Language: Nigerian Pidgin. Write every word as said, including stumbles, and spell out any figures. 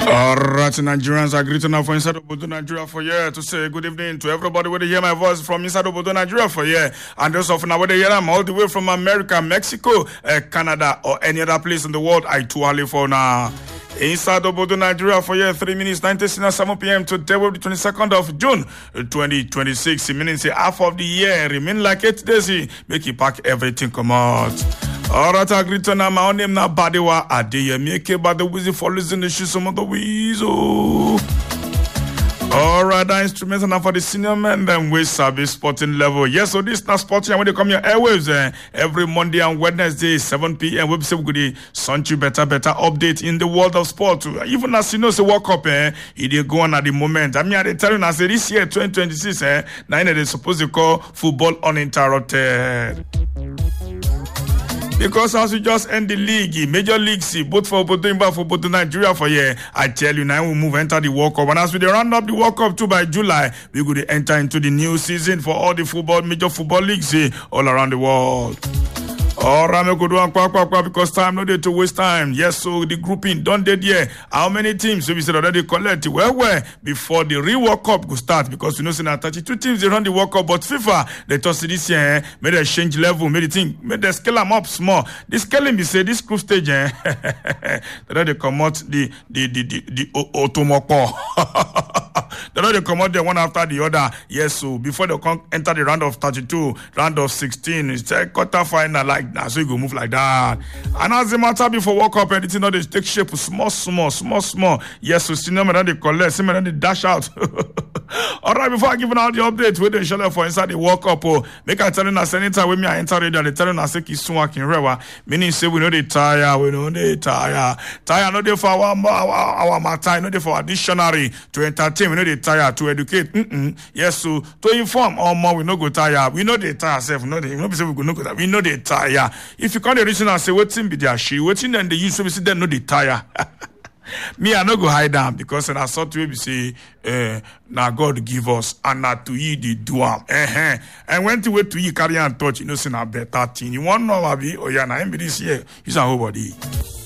All right, Nigerians are greeting now for Inside Obodo Nigeria for here to say good evening to everybody where they hear my voice from Inside Obodo Nigeria for here. And those of now where they hear them all the way from America, Mexico, uh, Canada, or any other place in the world, I too early for now. Inside Obodo Nigeria for here, three minutes, nineteen, seven p.m. today will be the twenty-second of June, twenty twenty-six. It means half of the year remain like eight days. Make you pack everything come out. Alright, I agree to now. My own name now Badiwa Adeyemi by the Wizzy for listening to shoot some of the Weasel. Alright, the instruments are now for the senior men, then we service sporting level. Yes, so this now sporting, and when they come here airwaves eh, every Monday and Wednesday, seven p.m. We'll be saying good Sunday better, better update in the world of sport. Even as you know, the World Cup, eh, it is going at the moment. I mean, I tell you, I say this year, twenty twenty-six, eh, now they're supposed to call football uninterrupted. Because as we just end the league, Major League C, both for Obodo and for Obodo Nigeria for here, I tell you now we move enter the World Cup. And as we round up the World Cup too by July, we going to enter into the new season for all the football, major football leagues eh, all around the world. All right, we go do one quack, quack, quack, because time no day to waste time. Yes, so the grouping done dead here. How many teams? So we said already collect well, well before the real World Cup go start, because you know, say now thirty-two teams they run the World Cup, but FIFA they toss this year, eh, made a change level, made the thing, made the scale them up small. This scaling be say this group stage, eh, they they come out the the the the, the Otomoko. They know they come out there one after the other. Yes, so before they come enter the round of thirty-two, round of sixteen, it's a quarter final like that. So you go move like that. And as the matter before World Cup, anything now they take shape small, small, small, small. Yes, so senior men they collect, senior men they dash out. All right, before I give out the update, where they show for inside the World Cup, oh, make I tell you now, anytime when me I enter radio, they tell you now say Kisuwa can rewa. Meaning say we know they tire, we know they tire. Tire no they for our our, our matter, no they for our dictionary to entertain, we know they tire to educate. Mm-mm. Yes, so to inform all more, we no go tire. We know they tire ourselves. We know they, we know say we go no go tire. We know they tire. If you can't reason and say waiting be their she, waiting then they use so we see them know they tire. Me, I no go hide down because when I saw to we say, uh, now God give us and not to ye the do am. Uh-huh. And when to wait to ye carry and touch, you know, say na better thing. You want know what be? Oh yeah, now I'm this year. He's a whole body.